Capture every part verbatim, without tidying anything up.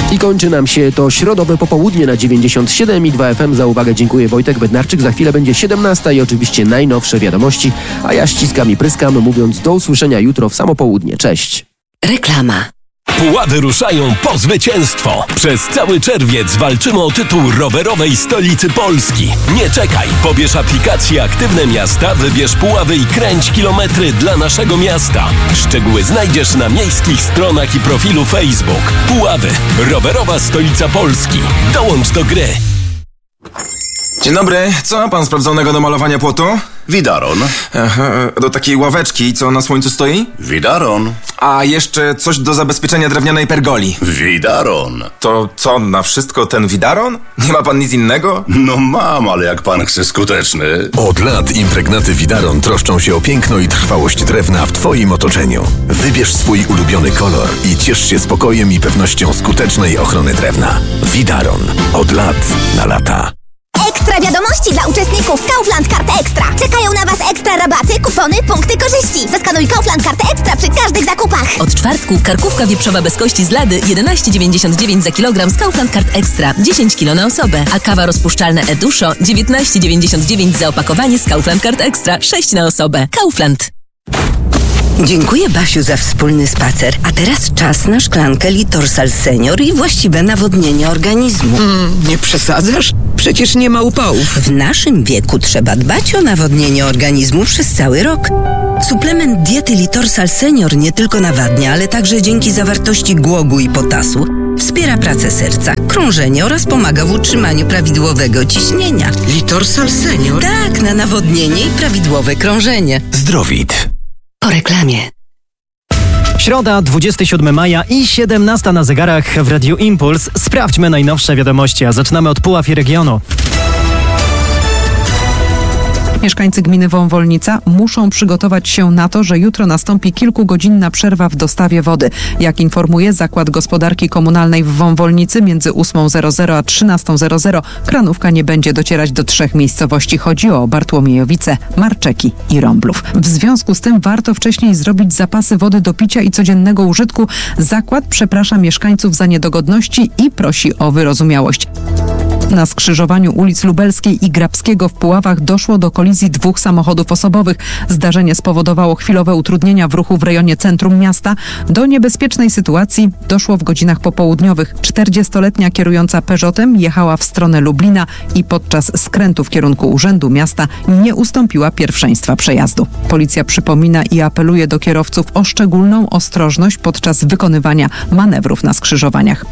I kończy nam się to środowe popołudnie na dziewięćdziesiąt siedem i dwa F M. Za uwagę dziękuję, Wojtek Bednarczyk. Za chwilę będzie siedemnasta i oczywiście najnowsze wiadomości, a ja ściskam i pryskam, mówiąc do usłyszenia jutro w samo południe. Cześć. Reklama. Puławy ruszają po zwycięstwo. Przez cały czerwiec walczymy o tytuł rowerowej stolicy Polski. Nie czekaj, pobierz aplikację Aktywne Miasta, wybierz Puławy i kręć kilometry dla naszego miasta. Szczegóły znajdziesz na miejskich stronach i profilu Facebook. Puławy, rowerowa stolica Polski. Dołącz do gry. Dzień dobry, co ma pan sprawdzonego do malowania płotu? Widaron. Aha, do takiej ławeczki, co na słońcu stoi? Widaron. A jeszcze coś do zabezpieczenia drewnianej pergoli. Widaron. To co, na wszystko ten widaron? Nie ma pan nic innego? No mam, ale jak pan chce skuteczny. Od lat impregnaty Widaron troszczą się o piękno i trwałość drewna w twoim otoczeniu. Wybierz swój ulubiony kolor i ciesz się spokojem i pewnością skutecznej ochrony drewna. Widaron. Od lat na lata. Ekstra wiadomości dla uczestników Kaufland Karty Ekstra. Czekają na Was ekstra rabaty, kupony, punkty korzyści. Zeskanuj Kaufland Karty Ekstra przy każdych zakupach. Od czwartku karkówka wieprzowa bez kości z Lady jedenaście dziewięćdziesiąt dziewięć za kilogram z Kaufland Kart Ekstra, dziesięć kilo na osobę. A kawa rozpuszczalna Eduszo dziewiętnaście dziewięćdziesiąt dziewięć za opakowanie z Kaufland Kart Ekstra, sześć na osobę. Kaufland. Dziękuję, Basiu, za wspólny spacer. A teraz czas na szklankę Litorsal Senior i właściwe nawodnienie organizmu. Mm, nie przesadzasz? Przecież nie ma upałów. W naszym wieku trzeba dbać o nawodnienie organizmu przez cały rok. Suplement diety Litorsal Senior nie tylko nawadnia, ale także dzięki zawartości głogu i potasu wspiera pracę serca, krążenie oraz pomaga w utrzymaniu prawidłowego ciśnienia. Litorsal Senior? Tak, na nawodnienie i prawidłowe krążenie. Zdrowit. Po reklamie. Środa, dwudziestego siódmego maja i siedemnasta na zegarach w Radiu Impuls. Sprawdźmy najnowsze wiadomości, a zaczynamy od Puław i regionu. Mieszkańcy gminy Wąwolnica muszą przygotować się na to, że jutro nastąpi kilkugodzinna przerwa w dostawie wody. Jak informuje Zakład Gospodarki Komunalnej w Wąwolnicy, między ósmą a trzynastą kranówka nie będzie docierać do trzech miejscowości. Chodzi o Bartłomiejowice, Marczeki i Rąblów. W związku z tym warto wcześniej zrobić zapasy wody do picia i codziennego użytku. Zakład przeprasza mieszkańców za niedogodności i prosi o wyrozumiałość. Na skrzyżowaniu ulic Lubelskiej i Grabskiego w Puławach doszło do kolizji dwóch samochodów osobowych. Zdarzenie spowodowało chwilowe utrudnienia w ruchu w rejonie centrum miasta. Do niebezpiecznej sytuacji doszło w godzinach popołudniowych. czterdziestoletnia kierująca Peugeotem jechała w stronę Lublina i podczas skrętu w kierunku Urzędu Miasta nie ustąpiła pierwszeństwa przejazdu. Policja przypomina i apeluje do kierowców o szczególną ostrożność podczas wykonywania manewrów na skrzyżowaniach.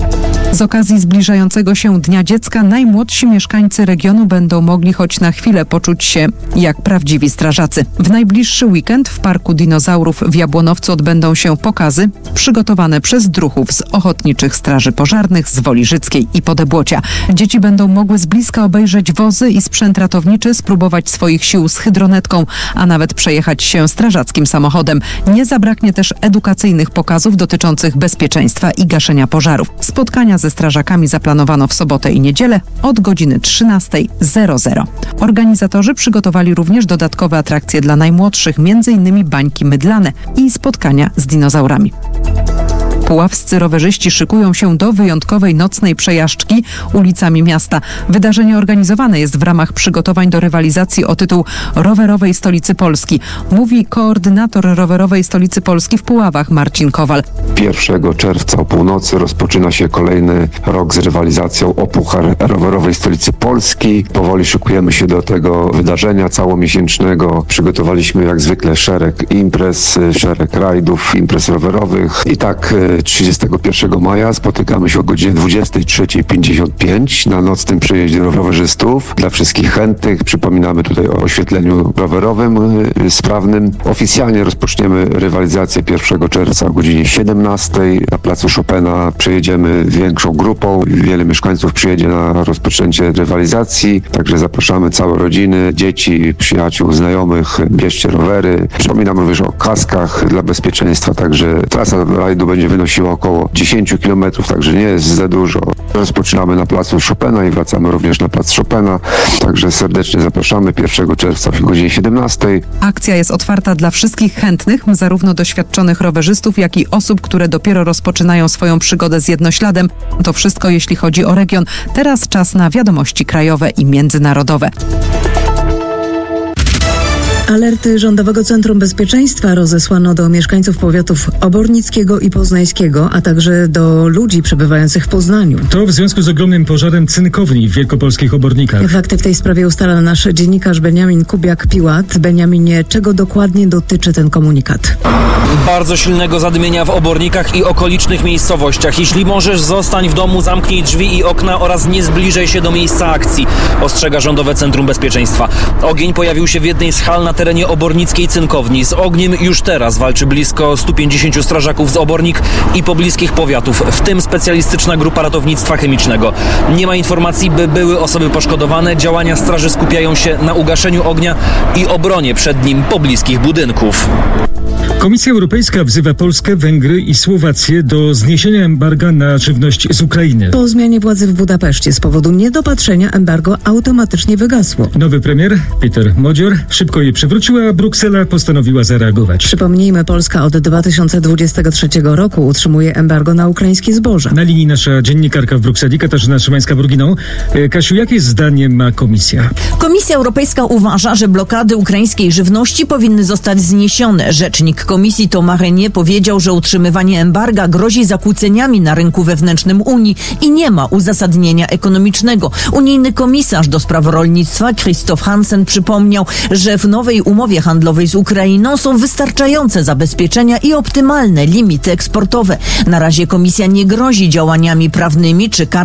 Z okazji zbliżającego się Dnia Dziecka najmłodsi mieszkańcy regionu będą mogli choć na chwilę poczuć się jak prawdziwi strażacy. W najbliższy weekend w Parku Dinozaurów w Jabłonowcu odbędą się pokazy przygotowane przez druhów z Ochotniczych Straży Pożarnych z Woli Życkiej i Podebłocia. Dzieci będą mogły z bliska obejrzeć wozy i sprzęt ratowniczy, spróbować swoich sił z hydronetką, a nawet przejechać się strażackim samochodem. Nie zabraknie też edukacyjnych pokazów dotyczących bezpieczeństwa i gaszenia pożarów. Spotkania ze strażakami zaplanowano w sobotę i niedzielę od godziny trzynasta zero zero. Organizatorzy przygotowali również dodatkowe atrakcje dla najmłodszych, między innymi bańki mydlane i spotkania z dinozaurami. Puławscy rowerzyści szykują się do wyjątkowej nocnej przejażdżki ulicami miasta. Wydarzenie organizowane jest w ramach przygotowań do rywalizacji o tytuł Rowerowej Stolicy Polski. Mówi koordynator Rowerowej Stolicy Polski w Puławach Marcin Kowal. pierwszego czerwca o północy rozpoczyna się kolejny rok z rywalizacją o Puchar Rowerowej Stolicy Polski. Powoli szykujemy się do tego wydarzenia całomiesięcznego. Przygotowaliśmy jak zwykle szereg imprez, szereg rajdów, imprez rowerowych i tak trzydziestego pierwszego maja spotykamy się o godzinie dwudziestej trzeciej pięćdziesiąt pięć na nocnym przejeździe rowerzystów. Dla wszystkich chętnych przypominamy tutaj o oświetleniu rowerowym sprawnym. Oficjalnie rozpoczniemy rywalizację pierwszego czerwca o godzinie siedemnastej. Na placu Chopina przejedziemy większą grupą. Wiele mieszkańców przyjedzie na rozpoczęcie rywalizacji. Także zapraszamy całe rodziny, dzieci, przyjaciół, znajomych. Bierzcie rowery. Przypominam również o kaskach dla bezpieczeństwa. Także trasa rajdu będzie wynosiła około dziesięć kilometrów, także nie jest za dużo. Rozpoczynamy na placu Chopina i wracamy również na plac Chopina. Także serdecznie zapraszamy pierwszego czerwca o godzinie siedemnastej. Akcja jest otwarta dla wszystkich chętnych, zarówno doświadczonych rowerzystów, jak i osób, które dopiero rozpoczynają swoją przygodę z jednośladem. To wszystko, jeśli chodzi o region. Teraz czas na wiadomości krajowe i międzynarodowe. Alerty Rządowego Centrum Bezpieczeństwa rozesłano do mieszkańców powiatów obornickiego i poznańskiego, a także do ludzi przebywających w Poznaniu. To w związku z ogromnym pożarem cynkowni w wielkopolskich Obornikach. Fakty w tej sprawie ustala nasz dziennikarz Beniamin Kubiak-Piłat. Beniaminie, czego dokładnie dotyczy ten komunikat? Bardzo silnego zadymienia w Obornikach i okolicznych miejscowościach. Jeśli możesz, zostań w domu, zamknij drzwi i okna oraz nie zbliżaj się do miejsca akcji, ostrzega Rządowe Centrum Bezpieczeństwa. Ogień pojawił się w jednej z hal na terenie obornickiej cynkowni. Z ogniem już teraz walczy blisko stu pięćdziesięciu strażaków z Obornik i pobliskich powiatów, w tym specjalistyczna grupa ratownictwa chemicznego. Nie ma informacji, by były osoby poszkodowane. Działania straży skupiają się na ugaszeniu ognia i obronie przed nim pobliskich budynków. Komisja Europejska wzywa Polskę, Węgry i Słowację do zniesienia embarga na żywność z Ukrainy. Po zmianie władzy w Budapeszcie z powodu niedopatrzenia embargo automatycznie wygasło. Nowy premier, Peter Modzior, szybko je przywrócił, a Bruksela postanowiła zareagować. Przypomnijmy, Polska od dwa tysiące dwudziestego trzeciego roku utrzymuje embargo na ukraińskie zboże. Na linii nasza dziennikarka w Brukseli, Katarzyna Szymańska-Burginą. Kasiu, jakie zdanie ma komisja? Komisja Europejska uważa, że blokady ukraińskiej żywności powinny zostać zniesione. Rzecznik Komisji Thomas Renier powiedział, że utrzymywanie embarga grozi zakłóceniami na rynku wewnętrznym Unii i nie ma uzasadnienia ekonomicznego. Unijny komisarz do spraw rolnictwa Christoph Hansen przypomniał, że w nowej umowie handlowej z Ukrainą są wystarczające zabezpieczenia i optymalne limity eksportowe. Na razie komisja nie grozi działaniami prawnymi czy karami